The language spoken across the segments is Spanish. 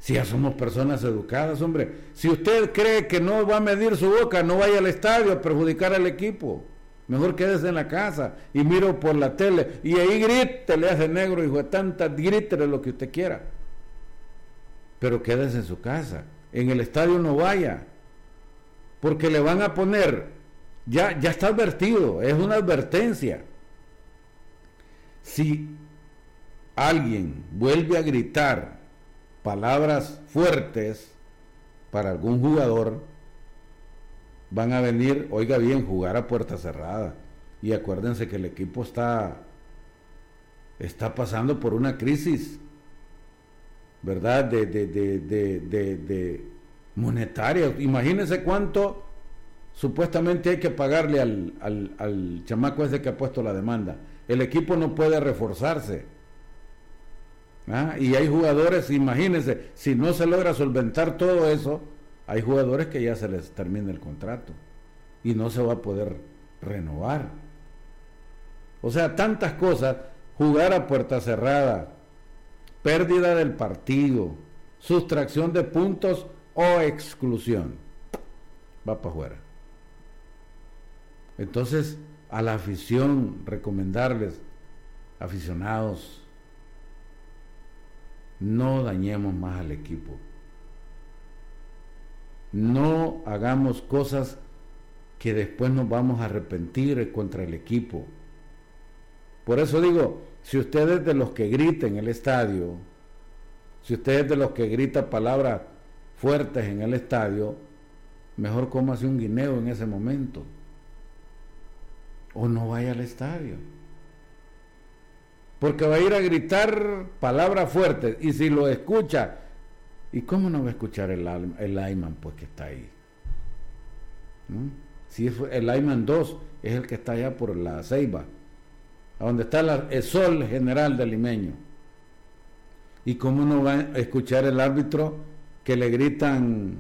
Si ya somos personas educadas, hombre. Si usted cree que no va a medir su boca, no vaya al estadio a perjudicar al equipo. Mejor quédese en la casa y miro por la tele. Y ahí grite, le hace negro, hijo de tanta, grítele lo que usted quiera. Pero quédese en su casa. En el estadio no vaya. Porque le van a poner, ya está advertido, es una advertencia. Si alguien vuelve a gritar palabras fuertes para algún jugador, van a venir, oiga bien, jugar a puerta cerrada. Y acuérdense que el equipo está pasando por una crisis, ¿verdad? De monetaria. Imagínense cuánto supuestamente hay que pagarle al chamaco ese que ha puesto la demanda. El equipo no puede reforzarse. Y hay jugadores, imagínense, si no se logra solventar todo eso, hay jugadores que ya se les termina el contrato y no se va a poder renovar. O sea, tantas cosas, jugar a puerta cerrada, pérdida del partido, sustracción de puntos o exclusión, va para afuera. Entonces, a la afición, recomendarles, aficionados, no dañemos más al equipo. No hagamos cosas que después nos vamos a arrepentir contra el equipo. Por eso digo, si usted es de los que grita en el estadio, si usted es de los que grita palabras fuertes en el estadio, mejor cómase un guineo en ese momento. O no vaya al estadio. Porque va a ir a gritar palabras fuertes, y si lo escucha, ¿y cómo no va a escuchar el Ayman pues que está ahí? ¿No? Si es el Ayman 2 es el que está allá por la Ceiba, a donde está el Sol General del Limeño. ¿Y cómo no va a escuchar el árbitro que le gritan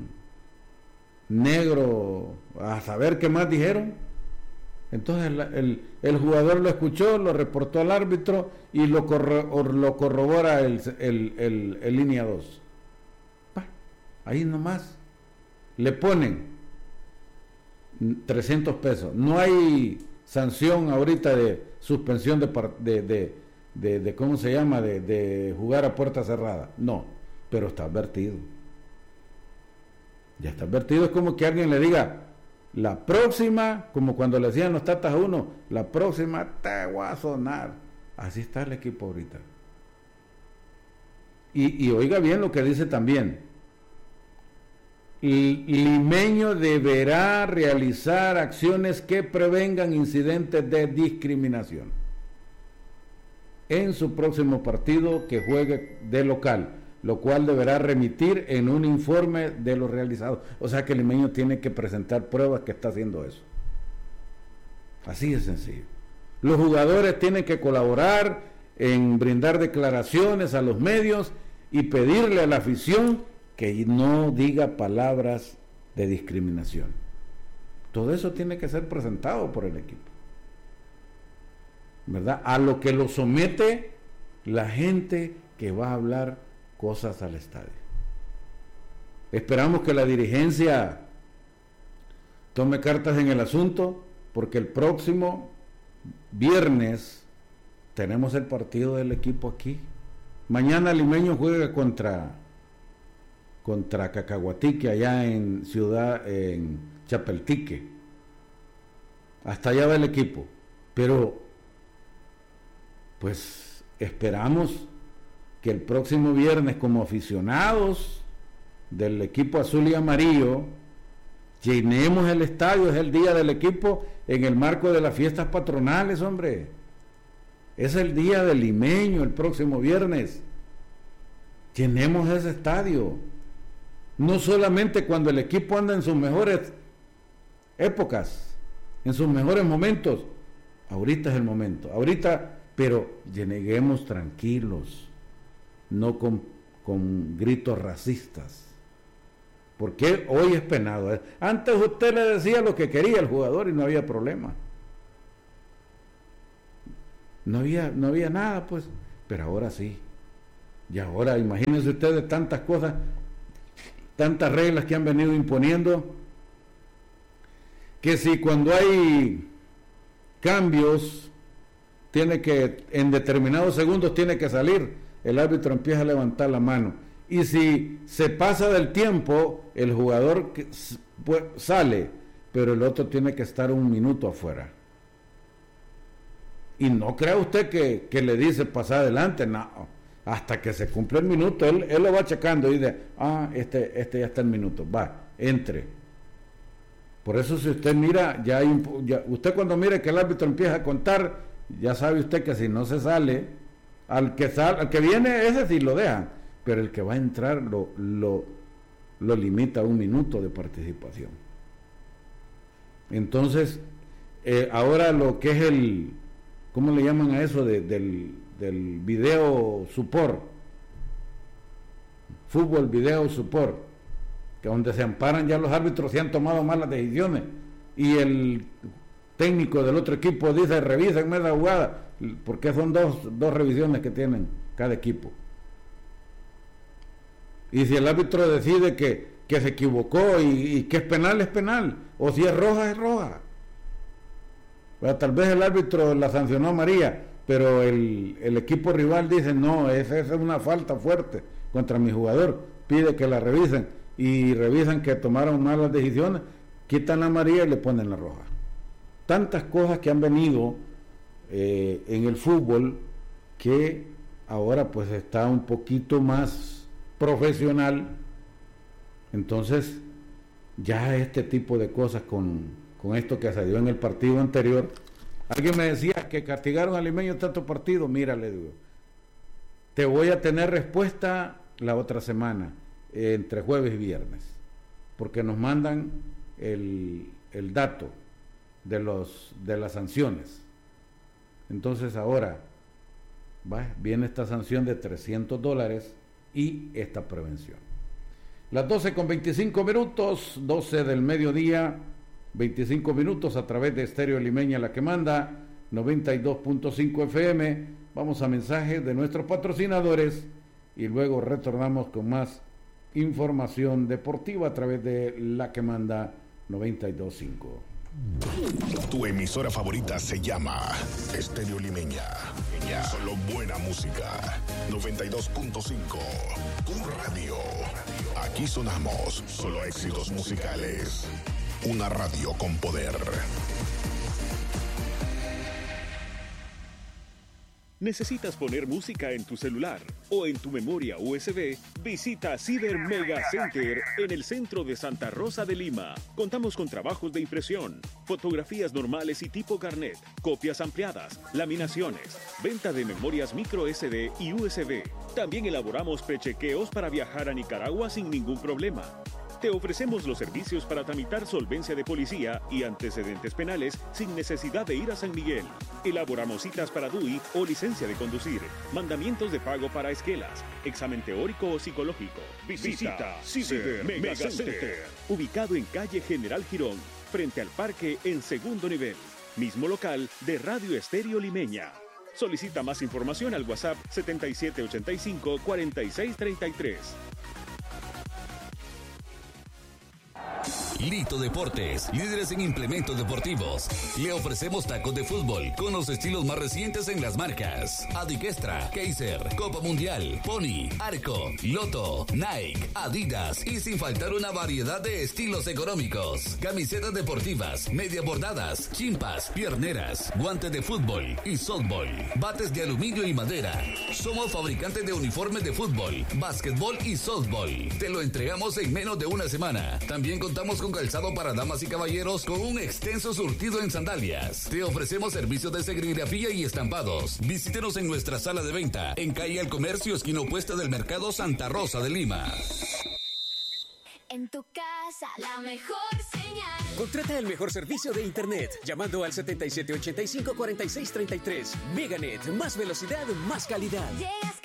negro, a saber qué más dijeron? Entonces el jugador lo escuchó, lo reportó al árbitro y lo corrobora el línea 2. Ahí nomás le ponen 300 pesos. No hay sanción ahorita de suspensión de ¿cómo se llama? De jugar a puerta cerrada. No, pero está advertido. Ya está advertido. Es como que alguien le diga: la próxima, como cuando le decían los tatas a uno, la próxima te voy a sonar. Así está el equipo ahorita. Y oiga bien lo que dice también. Limeño deberá realizar acciones que prevengan incidentes de discriminación en su próximo partido que juegue de local, lo cual deberá remitir en un informe de lo realizado. O sea que el limeño tiene que presentar pruebas que está haciendo eso. Así de sencillo. Los jugadores tienen que colaborar en brindar declaraciones a los medios y pedirle a la afición que no diga palabras de discriminación. Todo eso tiene que ser presentado por el equipo, ¿verdad? A lo que lo somete la gente que va a hablar cosas al estadio. Esperamos que la dirigencia tome cartas en el asunto, porque el próximo viernes tenemos el partido del equipo aquí. Mañana Limeño juega contra Cacahuatique, allá en Chapeltique. Hasta allá va el equipo. Pero pues esperamos que el próximo viernes, como aficionados del equipo azul y amarillo, llenemos el estadio. Es el día del equipo en el marco de las fiestas patronales, hombre. Es el día del limeño el próximo viernes. Llenemos ese estadio. No solamente cuando el equipo anda en sus mejores épocas, en sus mejores momentos. Ahorita es el momento. Ahorita, pero lleguemos tranquilos, no con gritos racistas. Porque hoy es penado. Antes usted le decía lo que quería al jugador y no había problema. No había nada, pues. Pero ahora sí. Y ahora imagínense ustedes tantas cosas, tantas reglas que han venido imponiendo, que si cuando hay cambios tiene que, en determinados segundos tiene que salir, el árbitro empieza a levantar la mano, y si se pasa del tiempo, el jugador sale, pero el otro tiene que estar un minuto afuera. Y no crea usted que le dice pasar adelante, no, hasta que se cumple el minuto, él lo va checando y dice, este ya está el minuto, va, entre. Por eso si usted mira, usted cuando mire que el árbitro empieza a contar, ya sabe usted que si no se sale, al que viene, ese sí lo dejan, pero el que va a entrar lo limita a 1 minuto de participación. Entonces, ahora lo que es ¿cómo le llaman a eso? Del video support, fútbol video support, que donde se amparan ya los árbitros si han tomado malas decisiones, y el técnico del otro equipo dice, revísenme esa jugada, porque son dos revisiones que tienen cada equipo. Y si el árbitro decide que se equivocó y que es penal, o si es roja, es roja. Bueno, tal vez el árbitro la sancionó amarilla, pero el equipo rival dice, no, esa es una falta fuerte contra mi jugador, pide que la revisen, y revisan que tomaron malas decisiones, quitan la amarilla y le ponen la roja. Tantas cosas que han venido en el fútbol, que ahora pues está un poquito más profesional. Entonces ya este tipo de cosas con esto que se dio en el partido anterior. Alguien me decía que castigaron a Limeño tanto partido. Mira, le digo, te voy a tener respuesta la otra semana, entre jueves y viernes, porque nos mandan el dato de las sanciones. Entonces ahora viene esta sanción de $300 y esta prevención. Las 12:25, 12 del mediodía, 25 minutos, a través de Estéreo Limeña, la que manda, 92.5 FM. Vamos a mensajes de nuestros patrocinadores y luego retornamos con más información deportiva a través de la que manda 92.5. Tu emisora favorita se llama Estéreo Limeña. Solo buena música. 92.5. Tu radio. Aquí sonamos solo éxitos musicales. Una radio con poder. ¿Necesitas poner música en tu celular o en tu memoria USB? Visita Ciber Mega Center en el centro de Santa Rosa de Lima. Contamos con trabajos de impresión, fotografías normales y tipo carnet, copias ampliadas, laminaciones, venta de memorias micro SD y USB. También elaboramos prechequeos para viajar a Nicaragua sin ningún problema. Te ofrecemos los servicios para tramitar solvencia de policía y antecedentes penales sin necesidad de ir a San Miguel. Elaboramos citas para DUI o licencia de conducir, mandamientos de pago para esquelas, examen teórico o psicológico. Visita Ciber Mega Center, ubicado en calle General Girón, frente al parque en segundo nivel. Mismo local de Radio Estéreo Limeña. Solicita más información al WhatsApp 7785-4633. Lito Deportes, líderes en implementos deportivos. Le ofrecemos tacos de fútbol con los estilos más recientes en las marcas Adiquestra, Kaiser, Copa Mundial, Pony, Arco, Loto, Nike, Adidas y sin faltar una variedad de estilos económicos. Camisetas deportivas, media bordadas, chimpas, pierneras, guantes de fútbol y softball, bates de aluminio y madera. Somos fabricantes de uniformes de fútbol, básquetbol y softball. Te lo entregamos en menos de una semana. También contamos con calzado para damas y caballeros con un extenso surtido en sandalias. Te ofrecemos servicios de serigrafía y estampados. Visítenos en nuestra sala de venta en calle El Comercio, esquina opuesta del Mercado Santa Rosa de Lima. En tu casa, la mejor señal. Contrata el mejor servicio de internet llamando al 7785-4633. Meganet, más velocidad, más calidad. Llegas